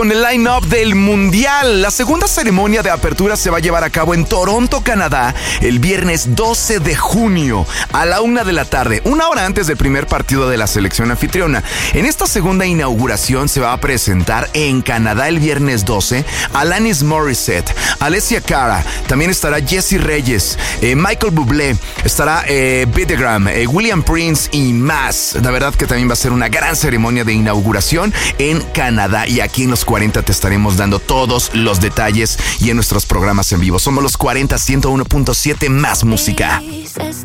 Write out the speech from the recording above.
Con el line-up del Mundial, la segunda ceremonia de apertura se va a llevar a cabo en Toronto, Canadá, el viernes 12 de junio a la 1 de la tarde, una hora antes del primer partido de la selección anfitriona. En esta segunda inauguración se va a presentar en Canadá el viernes 12 Alanis Morissette, Alessia Cara, también estará Jesse Reyes, Michael Bublé, estará Bidegram, William Prince y más. La verdad que también va a ser una gran ceremonia de inauguración en Canadá, y aquí en los 40 te estaremos dando todos los detalles y en nuestros programas en vivo. Somos los 40 101.7 más música.